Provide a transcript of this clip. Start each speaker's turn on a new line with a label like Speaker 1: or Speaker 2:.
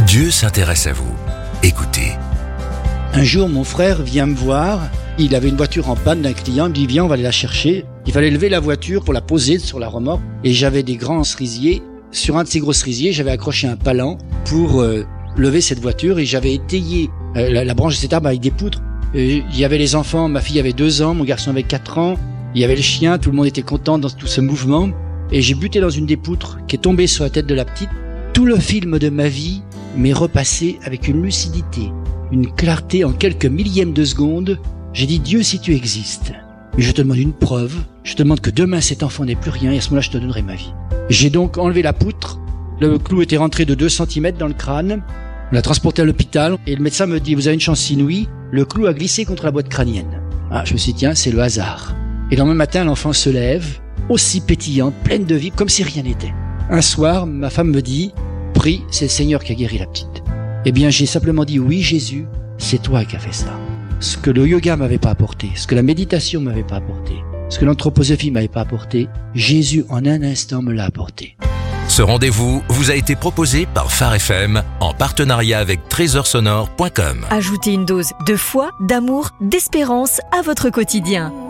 Speaker 1: Dieu s'intéresse à vous. Écoutez.
Speaker 2: Un jour, mon frère vient me voir. Il avait une voiture en panne d'un client. Il me dit, viens, on va aller la chercher. Il fallait lever la voiture pour la poser sur la remorque. Et j'avais des grands cerisiers. Sur un de ces gros cerisiers, j'avais accroché un palan pour lever cette voiture. Et j'avais étayé la branche de cet arbre avec des poutres. Il y avait les enfants. Ma fille avait 2 ans, mon garçon avait 4 ans. Il y avait le chien. Tout le monde était content dans tout ce mouvement. Et j'ai buté dans une des poutres qui est tombée sur la tête de la petite. Tout le film de ma vie m'est repassé avec une lucidité, une clarté en quelques millièmes de seconde. J'ai dit, Dieu, si tu existes, je te demande une preuve, je te demande que demain cet enfant n'ait plus rien et à ce moment-là je te donnerai ma vie. J'ai donc enlevé la poutre, le clou était rentré de 2 cm dans le crâne, on l'a transporté à l'hôpital et le médecin me dit, vous avez une chance inouïe, le clou a glissé contre la boîte crânienne. Ah, je me suis dit, tiens, c'est le hasard. Et le lendemain matin, l'enfant se lève, aussi pétillante, pleine de vie, comme si rien n'était. Un soir, ma femme me dit, prie, c'est le Seigneur qui a guéri la petite. Eh bien, j'ai simplement dit, oui Jésus, c'est toi qui as fait ça. Ce que le yoga m'avait pas apporté, ce que la méditation m'avait pas apporté, ce que l'anthroposophie m'avait pas apporté, Jésus en un instant me l'a apporté.
Speaker 1: Ce rendez-vous vous a été proposé par Phare FM en partenariat avec trésorsonore.com.
Speaker 3: Ajoutez une dose de foi, d'amour, d'espérance à votre quotidien.